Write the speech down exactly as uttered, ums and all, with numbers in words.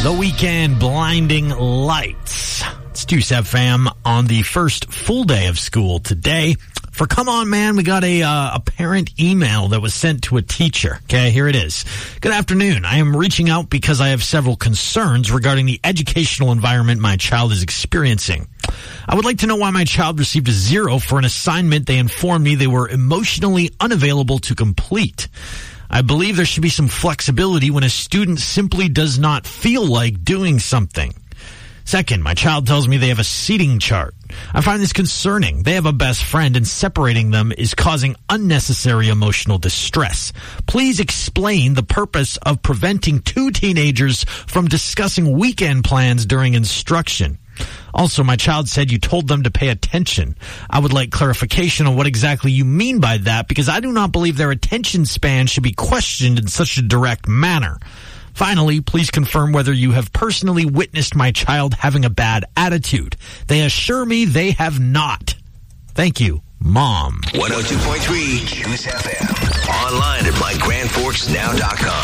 The Weeknd, Blinding Lights. It's two Step Fam on the first full day of school today. For Come On Man, we got a, uh, a parent email that was sent to a teacher. Okay, here it is. Good afternoon. I am reaching out because I have several concerns regarding the educational environment my child is experiencing. I would like to know why my child received a zero for an assignment they informed me they were emotionally unavailable to complete. I believe there should be some flexibility when a student simply does not feel like doing something. Second, my child tells me they have a seating chart. I find this concerning. They have a best friend, and separating them is causing unnecessary emotional distress. Please explain the purpose of preventing two teenagers from discussing weekend plans during instruction. Also, my child said you told them to pay attention. I would like clarification on what exactly you mean by that, because I do not believe their attention span should be questioned in such a direct manner. Finally, please confirm whether you have personally witnessed my child having a bad attitude. They assure me they have not. Thank you, Mom. one oh two point three Juice F M. Online at my grand forks now dot com.